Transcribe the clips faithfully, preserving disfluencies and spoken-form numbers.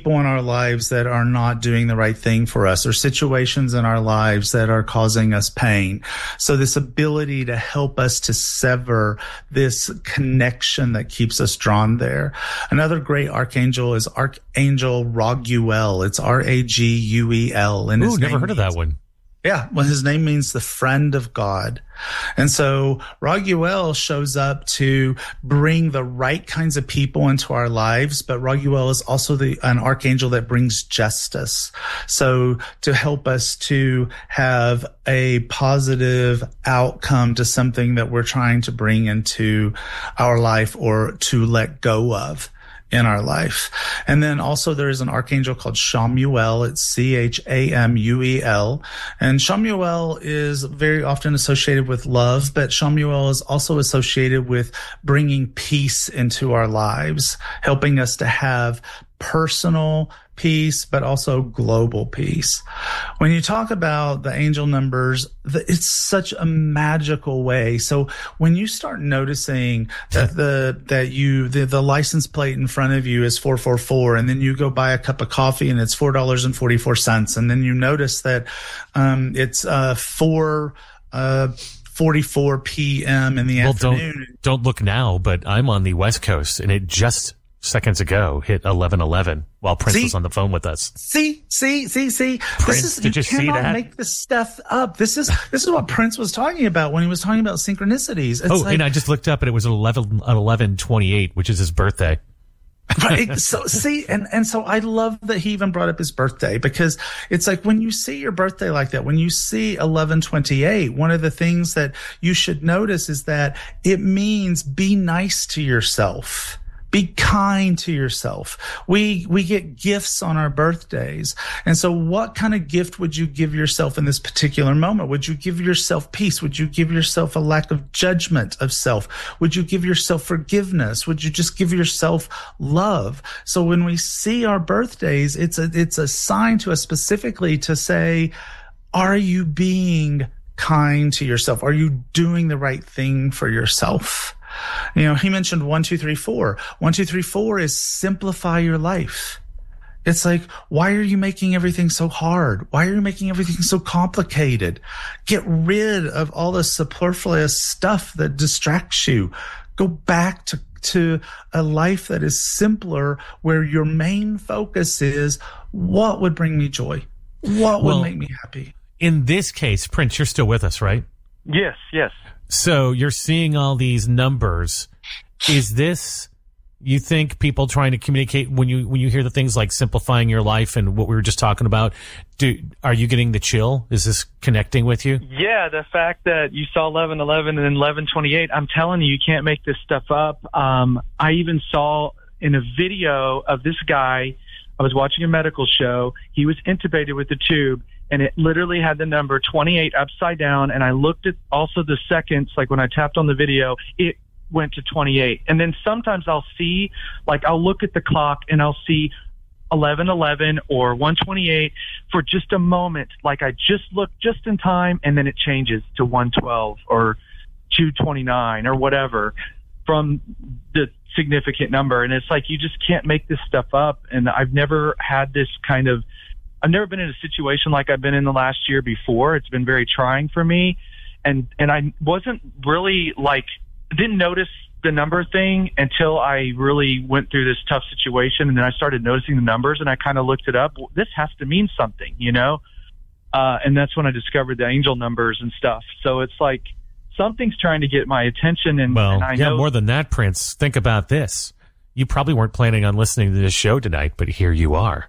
people in our lives that are not doing the right thing for us, or situations in our lives that are causing us pain. So this ability to help us to sever this connection that keeps us drawn there. Another great archangel is Archangel Raguel. It's R A G U E L. And Ooh, never heard of that one. Yeah, well, his name means the friend of God. And so Raguel shows up to bring the right kinds of people into our lives, but Raguel is also the an archangel that brings justice. So to help us to have a positive outcome to something that we're trying to bring into our life or to let go of in our life. And then also there is an archangel called Chamuel. It's C H A M U E L. And Chamuel is very often associated with love, but Chamuel is also associated with bringing peace into our lives, helping us to have personal peace, but also global peace. When you talk about the angel numbers, it's such a magical way. So when you start noticing that the, that you, the, the license plate in front of you is four four four, and then you go buy a cup of coffee and it's four dollars and forty-four cents. And then you notice that, um, it's, uh, four, uh, forty-four p.m. in the well, afternoon. Don't, don't look now, but I'm on the West Coast and it just seconds ago hit eleven eleven while Prince see? was on the phone with us. See, see, see, see. Prince, this is, did you, you see cannot that? make this stuff up. This is, this is what Prince was talking about when he was talking about synchronicities. It's oh, like, and I just looked up and it was eleven, eleven twenty-eight, which is his birthday. Right. So see, and, and so I love that he even brought up his birthday, because it's like when you see your birthday like that, when you see eleven twenty-eight, one of the things that you should notice is that it means be nice to yourself. Be kind to yourself. We, we get gifts on our birthdays. And so what kind of gift would you give yourself in this particular moment? Would you give yourself peace? Would you give yourself a lack of judgment of self? Would you give yourself forgiveness? Would you just give yourself love? So when we see our birthdays, it's a, it's a sign to us specifically to say, are you being kind to yourself? Are you doing the right thing for yourself? You know, he mentioned one, two, three, four. One, two, three, four is simplify your life. It's like, why are you making everything so hard? Why are you making everything so complicated? Get rid of all the superfluous stuff that distracts you. Go back to, to a life that is simpler, where your main focus is what would bring me joy? What would well, make me happy? In this case, Prince, you're still with us, right? Yes, yes. So you're seeing all these numbers. Is this, you think, people trying to communicate when you when you hear the things like simplifying your life and what we were just talking about? Do are you getting the chill? Is this connecting with you? Yeah, the fact that you saw eleven eleven and then eleven twenty-eight, I'm telling you, you can't make this stuff up. Um, I even saw in a video of this guy, I was watching a medical show. He was intubated with the tube, and it literally had the number twenty-eight upside down. And I looked at also the seconds, like when I tapped on the video, it went to twenty-eight. And then sometimes I'll see, like I'll look at the clock and I'll see eleven eleven or one twenty-eight for just a moment. Like I just looked just in time, and then it changes to one twelve or two twenty-nine or whatever from the significant number. And it's like, you just can't make this stuff up. And I've never had this kind of, I've never been in a situation like I've been in the last year before. It's been very trying for me. And, and I wasn't really like, didn't notice the number thing until I really went through this tough situation. And then I started noticing the numbers, and I kind of looked it up. This has to mean something, you know? Uh, and that's when I discovered the angel numbers and stuff. So it's like, something's trying to get my attention. And, well, and I yeah, know more than that, Prince, think about this. You probably weren't planning on listening to this show tonight, but here you are.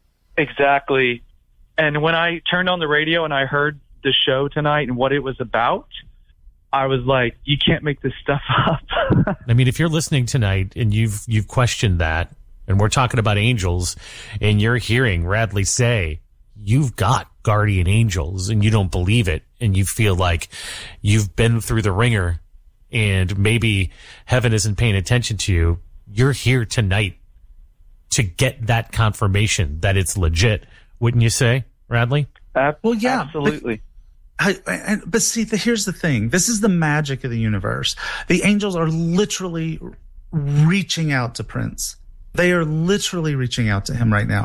Exactly. And when I turned on the radio and I heard the show tonight and what it was about, I was like, you can't make this stuff up. I mean, if you're listening tonight and you've you've questioned that, and we're talking about angels, and you're hearing Radley say, you've got guardian angels, and you don't believe it, and you feel like you've been through the ringer and maybe heaven isn't paying attention to you, you're here tonight to get that confirmation that it's legit, wouldn't you say, Radley? Uh, well, yeah, absolutely. But, I, I, but see, the, here's the thing. This is the magic of the universe. The angels are literally reaching out to Prince. They are literally reaching out to him right now.